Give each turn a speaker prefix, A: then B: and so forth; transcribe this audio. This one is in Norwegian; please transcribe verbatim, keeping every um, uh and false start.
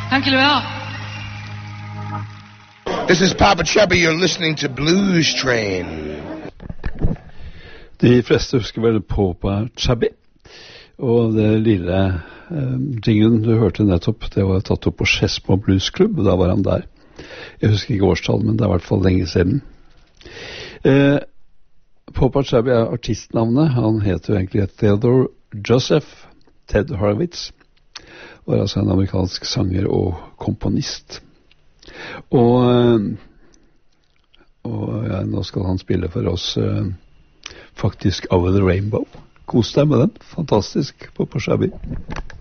A: Takk skal du ha.
B: This is Papa Chubby. You're listening to Blues Train.
C: De fleste husker vel Papa Chubby. Og det lille eh, jingen du hørte nettopp, det var tatt opp på Skedsmo Blues Club, og da var han der. Jeg husker ikke årstall, men det er i hvert fall lenge siden. Eh, Papa Chubby er artistnavnet. Han heter jo egentlig Theodore Joseph Ted Horowitz, og er altså en amerikansk sanger og komponist. Og, og ja, nå skal han spille for oss uh, faktisk Over the Rainbow. Kos deg med den. Fantastisk, Papa Chubby.